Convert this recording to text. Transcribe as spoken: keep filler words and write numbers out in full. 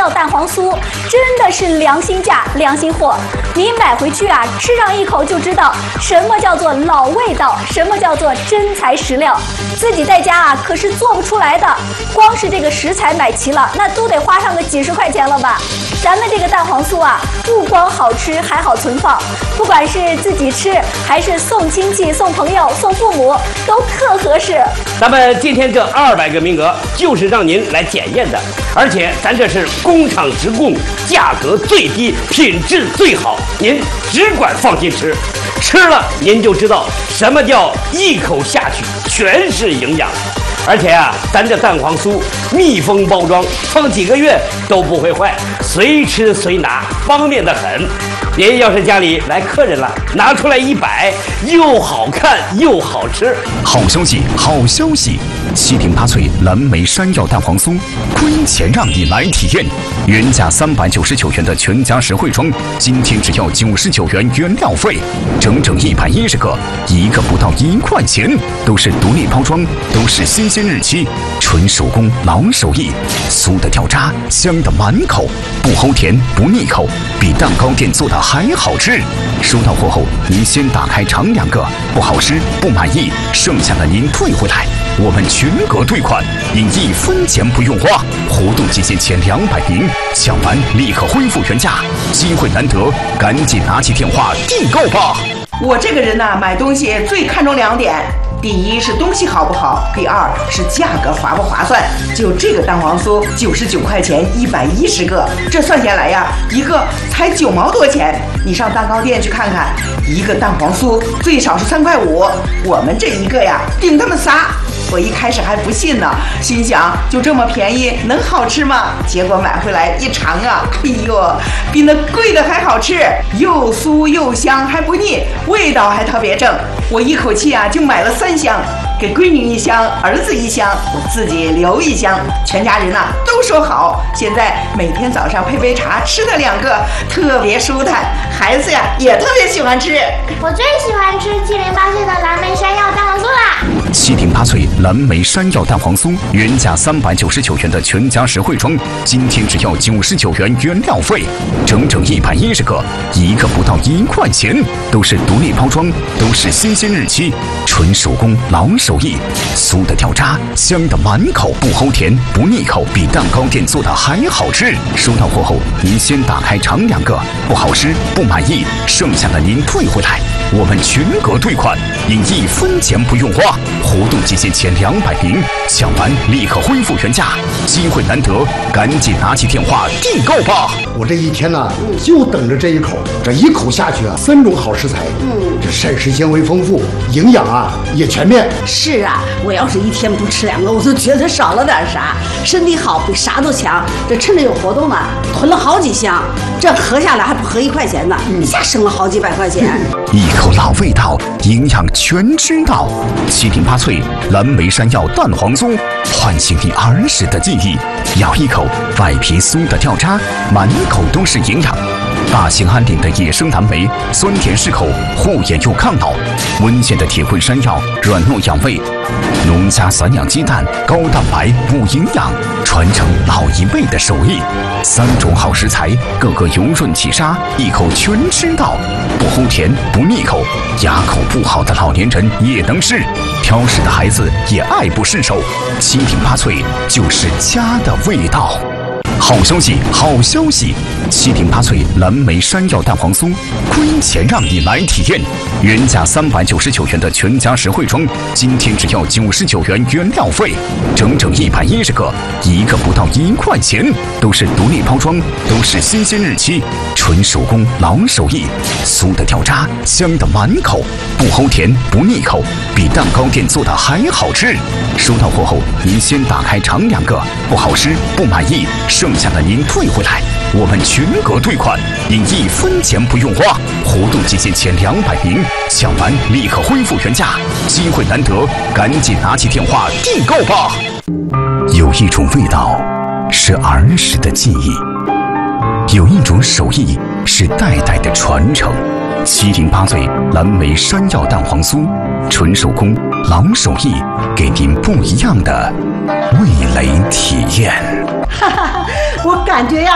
药蛋黄酥真的是良心价、良心货。你买回去啊，吃上一口就知道什么叫做老味道，什么叫做真材实料。自己在家啊可是做不出来的，光是这个食材买齐了，那都得花上个几十块钱了吧？咱们这个蛋黄酥啊，不光好吃，还好存放，不管是自己吃，还是送亲戚、送朋友、送父母，都特合适。 咱们今天这二百个名额就是让您来检验的，而且咱这是工厂直供，价格最低，品质最好，您只管放心吃，吃了您就知道什么叫一口下去全是营养。而且啊，咱这蛋黄酥密封包装，放几个月都不会坏，随吃随拿，方便得很。您要是家里来客人了，拿出来一摆，又好看又好吃。 好消息，好消息！七零八脆蓝莓山药蛋黄酥，亏钱让你来体验。原价三百九十九元的全家实惠装，今天只要九十九元原料费，整整一百一十个，一个不到一块钱，都是独立包装，都是新鲜日期，纯手工老手艺，酥的掉渣，香的满口，不齁甜不腻口，比蛋糕店做的还好吃。收到货后，您先打开尝两个，不好吃不满意，剩下的您退回来，我们全额退款，您一分钱不用花。活动期限前两百名，抢完立刻恢复原价，机会难得，赶紧拿起电话订购吧。 我这个人呢、啊，买东西最看重两点。第一是东西好不好，第二是价格划不划算。就这个蛋黄酥，九十九块钱一百一十个，这算下来呀，一个才九毛多钱。你上蛋糕店去看看，一个蛋黄酥最少是三块五，我们这一个呀，顶他们仨。我一开始还不信呢，心想就这么便宜，能好吃吗？结果买回来一尝啊，哎呦，比那贵的还好吃，又酥又香，还不腻，味道还特别正。我一口气啊就买了三箱，给闺女一箱，儿子一箱，我自己留一箱，全家人呐、啊、都说好。现在每天早上配杯茶，吃它两个，特别舒坦，孩子呀也特别喜欢吃。 我最喜欢吃七零八碎的蓝莓山药蛋黄酥啦！ 七零八脆蓝莓山药蛋黄酥，原价三百九十九元的全家实惠装，今天只要九十九元原料费，整整一百一十个，一个不到一块钱，都是独立包装，都是新鲜日期，纯手工老手艺，酥的掉渣，香的满口，不齁甜不腻口，比蛋糕店做的还好吃。收到货后，您先打开尝两个，不好吃不满意，剩下的您退回来，我们全额退款，您一分钱不用花。活动期限前两百名，抢完立刻恢复原价，机会难得，赶紧拿起电话订购吧。 我这一天呢、啊，就等着这一口，这一口下去啊，三种好食材，嗯，这膳食纤维丰富，营养啊也全面。 是啊，我要是一天不吃两个，我就觉得少了点啥，身体好比啥都强。这趁着有活动啊，囤了好几箱，这合下来还不合一块钱呢，一下省了好几百块钱。 一口老味道，营养全知道。七零八脆蓝莓山药蛋黄酥，唤醒你儿时的记忆。咬一口，外皮酥的掉渣，满口都是营养。大兴安岭的野生蓝莓，酸甜适口，护眼又抗老；温县的铁棍山药，软糯养胃；农家散养鸡蛋，高蛋白补营养，传承老一辈的手艺。三种好食材，个个油润起沙，一口全吃到，不齁甜不腻口，牙口不好的老年人也能吃，挑食的孩子也爱不释手。七零八脆就是家的味道。好消息，好消息！七零八脆蓝莓山药蛋黄酥，亏钱让你来体验。原价三百九十九元的全家实惠装，今天只要九十九元原料费，整整一百一十个，一个不到一块钱，都是独立包装，都是新鲜日期，纯手工老手艺，酥的掉渣，香的满口，不齁甜不腻口，比蛋糕店做的还好吃。收到货后，您先打开尝两个，不好吃不满意，剩下的您退回来，我们全额退款，您一分钱不用花。活动期限前两百名，抢完立刻恢复原价，机会难得，赶紧拿起电话订购吧。有一种味道是儿时的记忆，有一种手艺是代代的传承。七零八脆蓝莓山药蛋黄酥，纯手工老手艺，给您不一样的味蕾体验。 哈哈，我感觉呀，